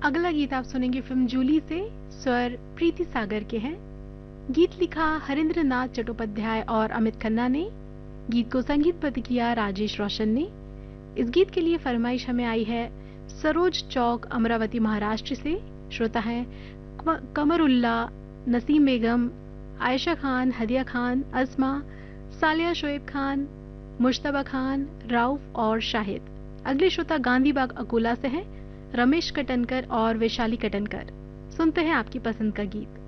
अगला गीत आप सुनेंगे फिल्म जूली से, स्वर प्रीति सागर के हैं। गीत लिखा हरेंद्र नाथ चट्टोपाध्याय और अमित खन्ना ने, गीत को संगीतबद्ध किया राजेश रोशन ने। इस गीत के लिए फरमाइश हमें आई है सरोज चौक, अमरावती, महाराष्ट्र से। श्रोता हैं कमरुल्ला, नसीम बेगम, आयशा खान, हदिया खान, अजमा, सालिया, शोएब खान, मुश्तबा खान, राउफ और शाहिद। अगले श्रोता गांधीबाग अकोला से हैं, रमेश कटनकर और वैशाली कटनकर। सुनते हैं आपकी पसंद का गीत।